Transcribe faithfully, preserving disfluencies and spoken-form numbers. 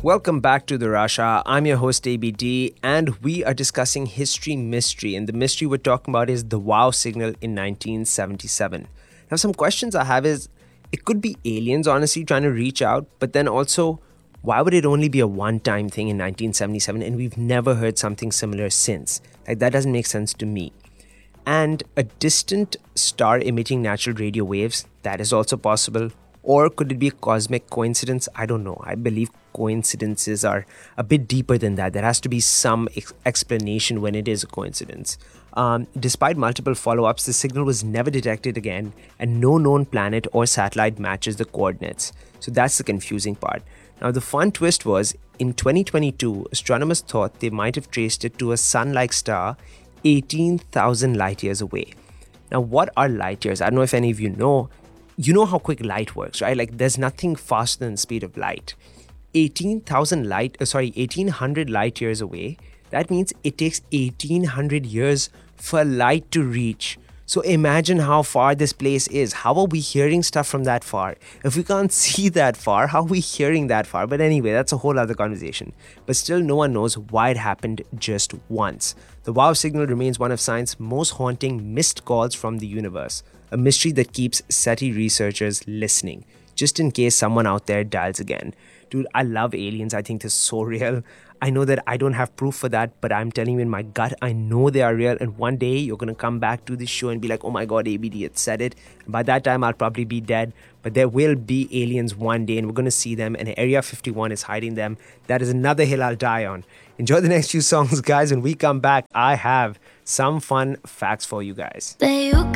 Welcome back to the Rasha. I'm your host A B D, and we are discussing history mystery. And the mystery we're talking about is the wow signal in nineteen seventy-seven. Now, some questions I have is, it could be aliens honestly trying to reach out, but then also, why would it only be a one-time thing in nineteen seventy-seven and we've never heard something similar since? Like, that doesn't make sense to me. And a distant star emitting natural radio waves, that is also possible. Or could it be a cosmic coincidence? I don't know. I believe coincidences are a bit deeper than that. There has to be some ex- explanation when it is a coincidence. Um, despite multiple follow-ups, the signal was never detected again, and no known planet or satellite matches the coordinates. So that's the confusing part. Now, the fun twist was, in twenty twenty-two, astronomers thought they might have traced it to a sun-like star eighteen thousand light years away. Now, what are light years? I don't know if any of you know. You know how quick light works, right? Like, there's nothing faster than the speed of light. eighteen thousand light, uh, sorry, eighteen hundred light years away. That means it takes eighteen hundred years for light to reach. So imagine how far this place is. How are we hearing stuff from that far? If we can't see that far, how are we hearing that far? But anyway, that's a whole other conversation. But still, no one knows why it happened just once. The wow signal remains one of science's most haunting missed calls from the universe. A mystery that keeps SETI researchers listening, just in case someone out there dials again. Dude, I love aliens. I think they're so real. I know that I don't have proof for that, but I'm telling you in my gut, I know they are real. And one day you're going to come back to this show and be like, oh my God, A B D had said it. And by that time, I'll probably be dead. But there will be aliens one day and we're going to see them. And Area fifty-one is hiding them. That is another hill I'll die on. Enjoy the next few songs, guys. When we come back, I have some fun facts for you guys.